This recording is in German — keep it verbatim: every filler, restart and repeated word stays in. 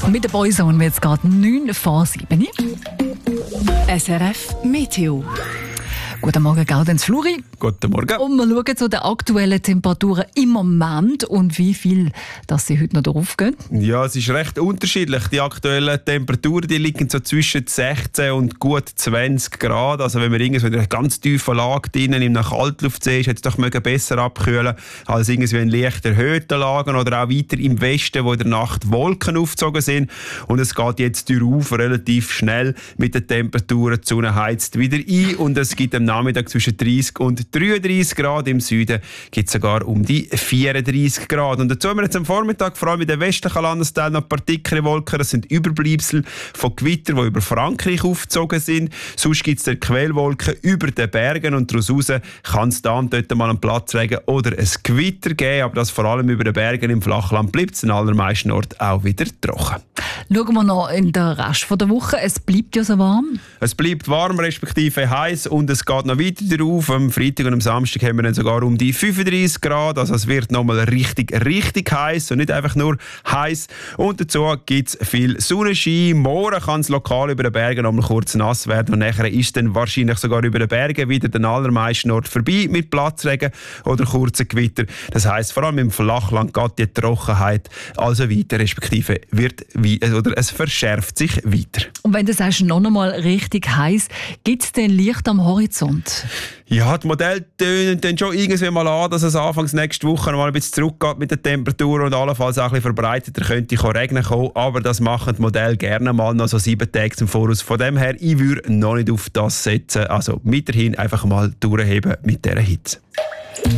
Mit der Boyzone wird es gerade neun vor sieben. S R F Meteo. Guten Morgen, Gaudenz Fluri. Guten Morgen. Und wir schauen zu den aktuellen Temperaturen im Moment und wie viel dass sie heute noch drauf gehen. Ja, es ist recht unterschiedlich. Die aktuellen Temperaturen die liegen so zwischen sechzehn und gut zwanzig Grad. Also wenn man irgendwo in einer ganz tiefen Lage drinnen in einer Kaltluftsee ist, hätte es doch besser abkühlen als irgendwie in leicht erhöhten Lagen oder auch weiter im Westen, wo in der Nacht Wolken aufgezogen sind. Und es geht jetzt auf relativ schnell mit den Temperaturen. Die Sonne heizt wieder ein und es gibt am Nachmittag zwischen dreißig und dreiunddreißig Grad. Im Süden gibt es sogar um die vierunddreißig Grad. Und dazu haben wir jetzt am Vormittag vor allem in den westlichen Landesteilen noch Partikelwolken. Das sind Überbleibsel von Gewitter, die über Frankreich aufgezogen sind. Sonst gibt es Quellwolken über den Bergen und daraus raus kann es da und dort mal einen Platzregen oder ein Gewitter geben. Aber das vor allem über den Bergen im Flachland bleibt es an allermeisten Orten auch wieder trocken. Schauen wir noch in den Rest der Woche. Es bleibt ja so warm. Es bleibt warm, respektive heiß und es geht noch weiter drauf. Am Freitag und am Samstag haben wir dann sogar um die fünfunddreißig Grad. Also es wird nochmal richtig, richtig heiß und nicht einfach nur heiß. Und dazu gibt es viel Sonnenschein. Morgen kann es lokal über den Bergen nochmal kurz nass werden und nachher ist dann wahrscheinlich sogar über den Bergen wieder den allermeisten Orten vorbei mit Platzregen oder kurzen Gewitter. Das heisst, vor allem im Flachland geht die Trockenheit also weiter, respektive wird wie, oder es verschärft sich weiter. Und wenn du sagst, noch einmal richtig heiß, gibt es denn Licht am Horizont? Ja, die Modelle tönen dann schon irgendwie mal an, dass es anfangs nächste Woche noch mal ein bisschen zurückgeht mit den Temperaturen und allenfalls auch ein bisschen verbreiteter könnte regnen kommen. Aber das machen die Modelle gerne mal noch so sieben Tage zum Voraus. Von dem her, ich würde noch nicht auf das setzen. Also weiterhin einfach mal durchheben mit dieser Hitze.